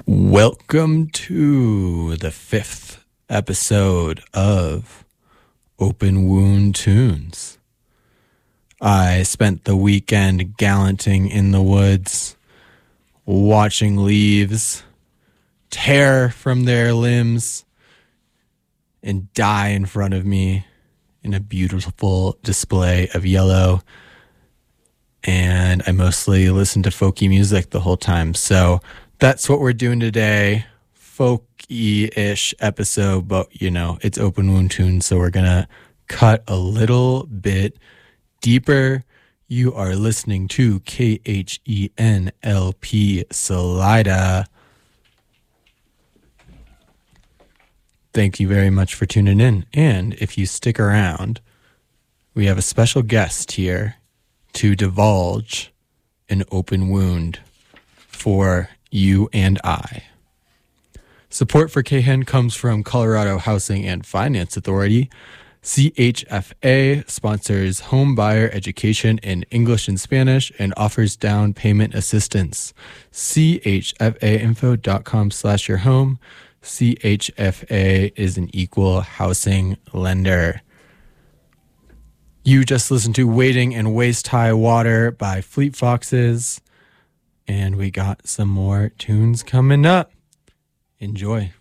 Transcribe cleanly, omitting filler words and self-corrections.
Welcome to the 5th episode of Open Wound Tunes. I spent the weekend gallanting in the woods, watching leaves tear from their limbs and die in front of me in a beautiful display of yellow. And I mostly listened to folky music the whole time. So that's what we're doing today. Folky-ish episode, but it's Open Wound Tunes, so we're going to cut a little bit deeper. You are listening to KHENLP Salida. Thank you very much for tuning in. And if you stick around, we have a special guest here to divulge an open wound for you and I. Support for KHEN comes from Colorado Housing and Finance Authority. CHFA sponsors home buyer education in English and Spanish and offers down payment assistance. CHFAinfo.com/yourhome. CHFA is an equal housing lender. You just listened to Waiting in Waist High Water by Fleet Foxes. And we got some more tunes coming up. Enjoy.